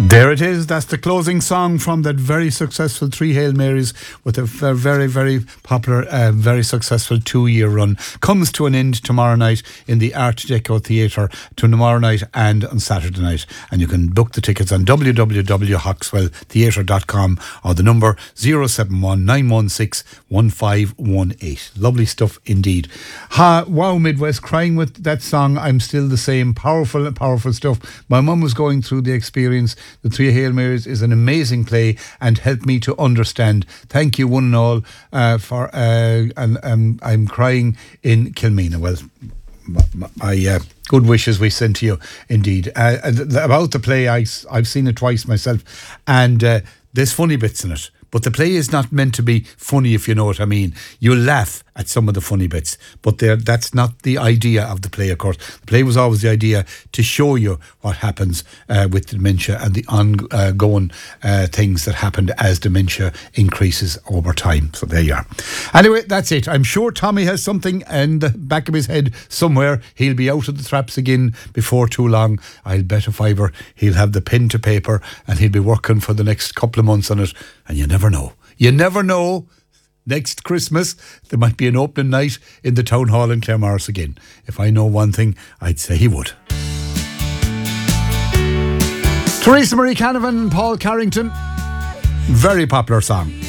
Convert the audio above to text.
There it is. That's the closing song from that very successful Three Hail Marys with a very, very popular, very successful 2-year run. Comes to an end tomorrow night in the Art Deco Theatre, tomorrow night and on Saturday night. And you can book the tickets on www.hoxwelltheatre.com or the number 071 916 1518. Lovely stuff indeed. Wow, Midwest, crying with that song, I'm Still the Same. Powerful, powerful stuff. My mum was going through the experience. The Three Hail Marys is an amazing play and helped me to understand. Thank you one and all for and I'm crying in Kilmena. Well, my good wishes we send to you indeed. About the play, I've seen it twice myself, and there's funny bits in it. But the play is not meant to be funny, if you know what I mean. You'll laugh at some of the funny bits, but that's not the idea of the play, of course. The play was always the idea to show you what happens with dementia and the ongoing things that happened as dementia increases over time. So there you are. Anyway, that's it. I'm sure Tommy has something in the back of his head somewhere. He'll be out of the traps again before too long. I'll bet a fiver he'll have the pen to paper and he'll be working for the next couple of months on it. And you never know. You never know. Next Christmas, there might be an opening night in the Town Hall in Claremorris again. If I know one thing, I'd say he would. Teresa Marie Canavan, Paul Carrington. Very popular song.